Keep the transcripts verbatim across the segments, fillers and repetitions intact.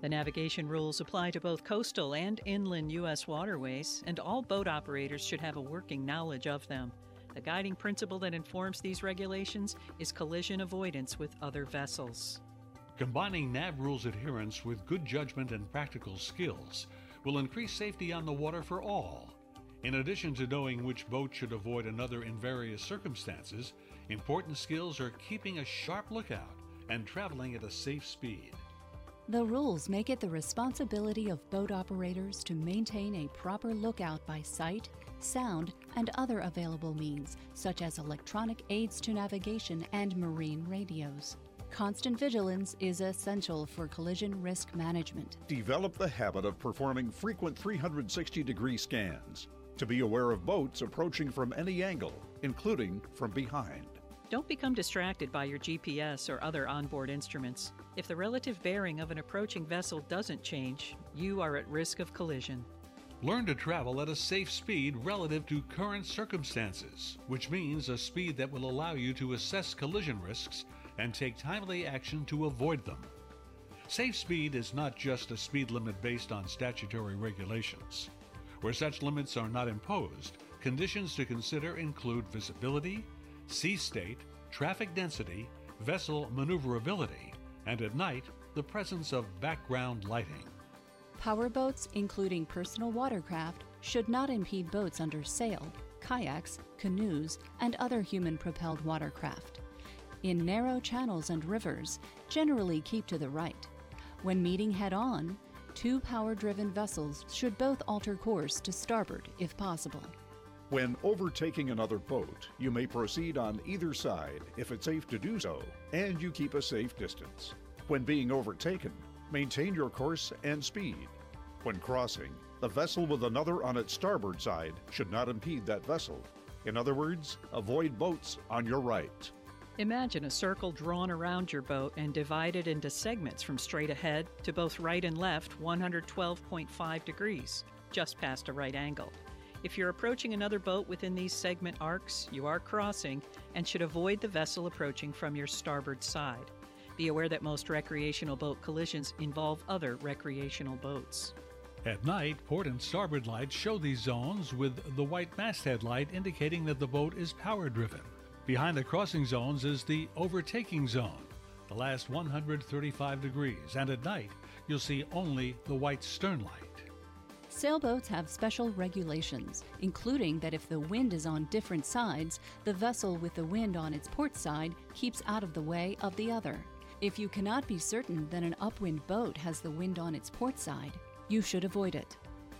The navigation rules apply to both coastal and inland U S waterways, and all boat operators should have a working knowledge of them. The guiding principle that informs these regulations is collision avoidance with other vessels. Combining Nav rules adherence with good judgment and practical skills will increase safety on the water for all. In addition to knowing which boat should avoid another in various circumstances, important skills are keeping a sharp lookout and traveling at a safe speed. The rules make it the responsibility of boat operators to maintain a proper lookout by sight, sound, and other available means, such as electronic aids to navigation and marine radios. Constant vigilance is essential for collision risk management. Develop the habit of performing frequent three hundred sixty degree scans to be aware of boats approaching from any angle, including from behind. Don't become distracted by your G P S or other onboard instruments. If the relative bearing of an approaching vessel doesn't change, you are at risk of collision. Learn to travel at a safe speed relative to current circumstances, which means a speed that will allow you to assess collision risks and take timely action to avoid them. Safe speed is not just a speed limit based on statutory regulations. Where such limits are not imposed, conditions to consider include visibility, sea state, traffic density, vessel maneuverability, and at night, the presence of background lighting. Powerboats, including personal watercraft, should not impede boats under sail, kayaks, canoes, and other human-propelled watercraft. In narrow channels and rivers, generally keep to the right. When meeting head-on, two power-driven vessels should both alter course to starboard if possible. When overtaking another boat, you may proceed on either side if it's safe to do so, and you keep a safe distance. When being overtaken, maintain your course and speed. When crossing, the vessel with another on its starboard side should not impede that vessel. In other words, avoid boats on your right. Imagine a circle drawn around your boat and divided into segments from straight ahead to both right and left one hundred twelve point five degrees, just past a right angle. If you're approaching another boat within these segment arcs, you are crossing and should avoid the vessel approaching from your starboard side. Be aware that most recreational boat collisions involve other recreational boats. At night, port and starboard lights show these zones with the white masthead light indicating that the boat is power-driven. Behind the crossing zones is the overtaking zone, the last one hundred thirty-five degrees, and at night, you'll see only the white stern light. Sailboats have special regulations, including that if the wind is on different sides, the vessel with the wind on its port side keeps out of the way of the other. If you cannot be certain that an upwind boat has the wind on its port side, you should avoid it.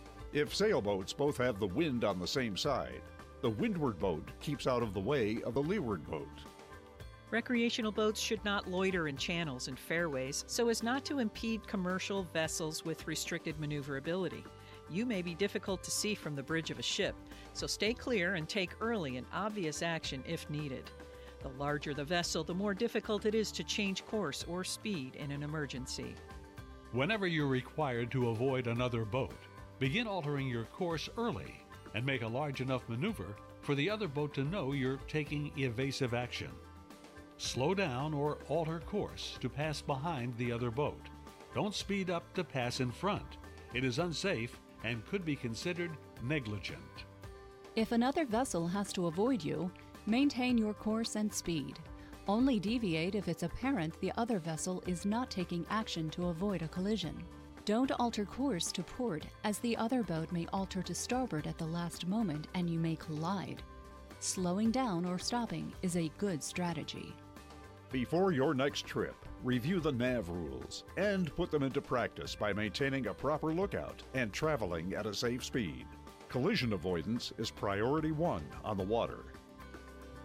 If sailboats both have the wind on the same side, the windward boat keeps out of the way of the leeward boat. Recreational boats should not loiter in channels and fairways so as not to impede commercial vessels with restricted maneuverability. You may be difficult to see from the bridge of a ship, so stay clear and take early and obvious action if needed. The larger the vessel, the more difficult it is to change course or speed in an emergency. Whenever you're required to avoid another boat, begin altering your course early and make a large enough maneuver for the other boat to know you're taking evasive action. Slow down or alter course to pass behind the other boat. Don't speed up to pass in front. It is unsafe and could be considered negligent. If another vessel has to avoid you, maintain your course and speed. Only deviate if it's apparent the other vessel is not taking action to avoid a collision. Don't alter course to port, as the other boat may alter to starboard at the last moment and you may collide. Slowing down or stopping is a good strategy. Before your next trip, review the Nav rules and put them into practice by maintaining a proper lookout and traveling at a safe speed. Collision avoidance is priority one on the water.